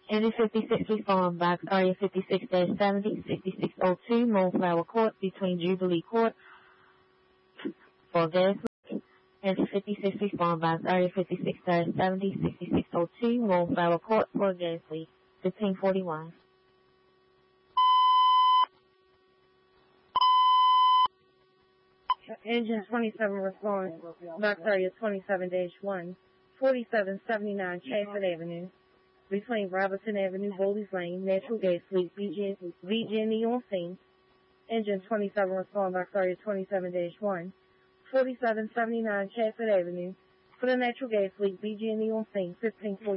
Engine 56 respond box area 56-70, 6602, Moonflower Court between Jubilee Court for gas leak. Engine 56 respond box area 56-70, 6602, Moonflower Court for gas leak. 1541. Engine 27 response, box area 27-1, 4779 Chafford Avenue, between Robertson Avenue, Bowley's Lane, natural gas leak, VG&E on scene. Engine 27 response, box area 27-1, 4779 Chafford Avenue, for the natural gas leak, VG&E on scene, 1540.